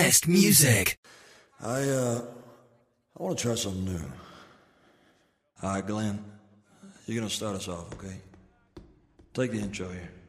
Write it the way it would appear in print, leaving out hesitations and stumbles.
best music. I want to try something new. All right, Glenn, you're going to start us off, okay? Take the intro here.